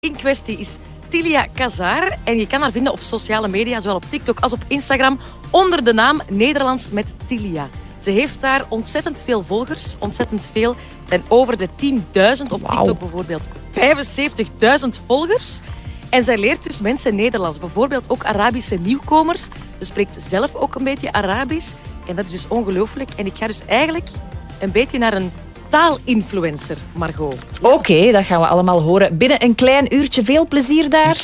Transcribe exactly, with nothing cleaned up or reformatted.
in kwestie is Tilia Kazar. En je kan haar vinden op sociale media, zowel op TikTok als op Instagram, onder de naam Nederlands met Tilia. Ze heeft daar ontzettend veel volgers, ontzettend veel. Het zijn over de tienduizend, op TikTok bijvoorbeeld vijfenzeventigduizend volgers. En zij leert dus mensen Nederlands, bijvoorbeeld ook Arabische nieuwkomers. Ze spreekt zelf ook een beetje Arabisch. En dat is dus ongelooflijk. En ik ga dus eigenlijk een beetje naar een taalinfluencer, Margot. Oké, okay, dat gaan we allemaal horen. Binnen een klein uurtje. Veel plezier daar.